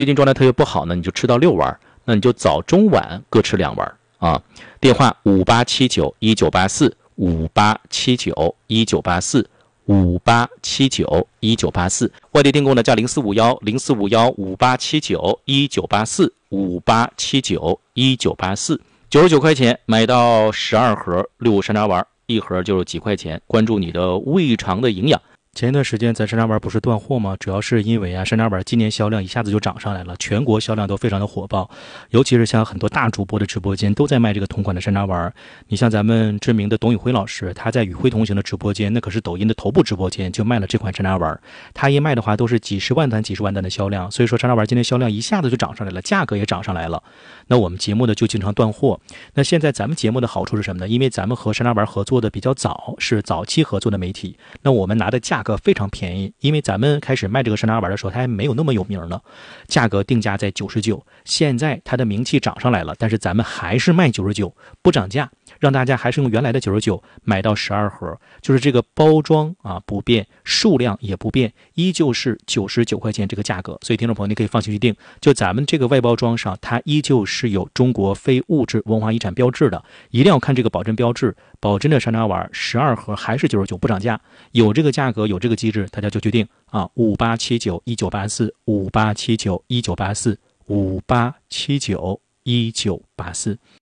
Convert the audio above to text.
最近状态特别不好呢，你就吃到6丸，那你就早中晚各吃2丸啊。电话587919845879198458791984，外地订购呢加0451045879198458791984，99块钱买到12盒6山楂丸，一盒就是几块钱。关注你的胃肠的营养。前一段时间咱山楂丸不是断货吗？主要是因为山楂丸今年销量一下子就涨上来了，全国销量都非常的火爆，尤其是像很多大主播的直播间都在卖这个同款的山楂丸。你像咱们知名的董宇辉老师，他在宇辉同行的直播间，那可是抖音的头部直播间，就卖了这款山楂丸。他一卖的话都是几十万单的销量，所以说山楂丸今天销量一下子就涨上来了，价格也涨上来了。那我们节目呢就经常断货。那现在咱们节目的好处是什么呢？因为咱们和山楂丸合作的比较早，是早期合作的媒体，那我们拿的价格非常便宜，因为咱们开始卖这个山楂丸的时候，它还没有那么有名呢，价格定价在99，现在它的名气涨上来了，但是咱们还是卖99，不涨价，让大家还是用原来的99买到12盒，就是这个包装不变，数量也不变，依旧是99块钱这个价格。所以听众朋友你可以放心去订，就咱们这个外包装上，它依旧是有中国非物质文化遗产标志的，一定要看这个保真标志，保真的山楂丸12盒还是99，不涨价，有这个价格有这个机制，大家就去订587919845879198458791984。